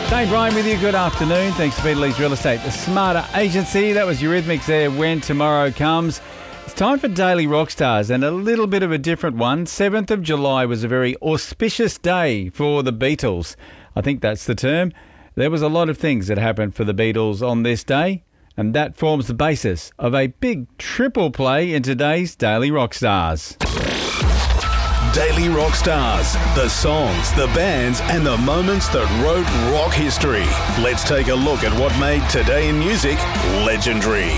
Dave Ryan with you. Good afternoon. Thanks to Peter Lee's Real Estate, the Smarter Agency. That was Eurythmics there, When Tomorrow Comes. It's time for Daily Rock Stars and a little bit of a different one. 7th of July was a very auspicious day for the Beatles. I think that's the term. There was a lot of things that happened for the Beatles on this day, and that forms the basis of a big triple play in today's Daily Rock Stars. Daily Rock Stars, the songs, the bands and the moments that wrote rock history. Let's take a look at what made Today in Music legendary.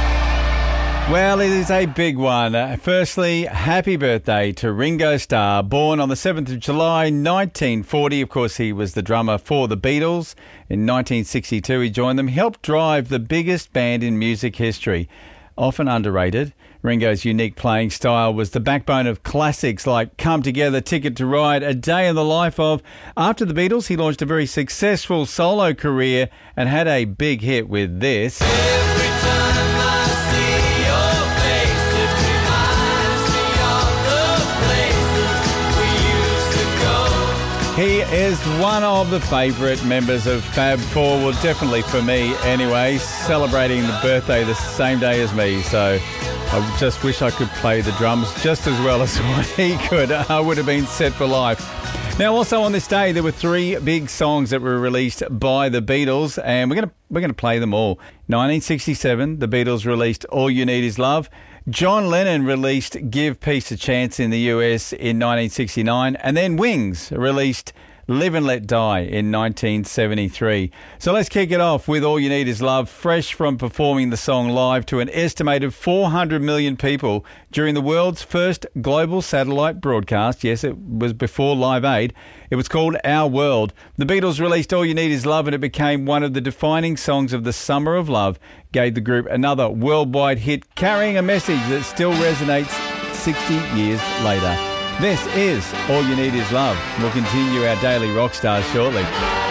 Well, it is a big one. Firstly, happy birthday to Ringo Starr, born on the 7th of July 1940. Of course, he was the drummer for the Beatles. In 1962, he joined them. He helped drive the biggest band in music history. Often underrated, Ringo's unique playing style was the backbone of classics like Come Together, Ticket to Ride, A Day in the Life of. After the Beatles, he launched a very successful solo career and had a big hit with this. Every time I see your face, it reminds me of the places we used to go. He is one of the favourite members of Fab Four, well, definitely for me anyway, celebrating the birthday the same day as me, so I just wish I could play the drums just as well as what he could. I would have been set for life. Now, also on this day, there were three big songs that were released by the Beatles, and we're going to play them all. 1967, the Beatles released All You Need Is Love. John Lennon released Give Peace a Chance in the US in 1969, and then Wings released Live and Let Die in 1973. So let's kick it off with All You Need Is Love, fresh from performing the song live to an estimated 400 million people during the world's first global satellite broadcast. Yes, it was before Live Aid. It was called Our World. The Beatles released All You Need Is Love, and it became one of the defining songs of the Summer of Love, gave the group another worldwide hit, carrying a message that still resonates 60 years later. This is All You Need Is Love. We'll continue our Daily Rock Stars shortly.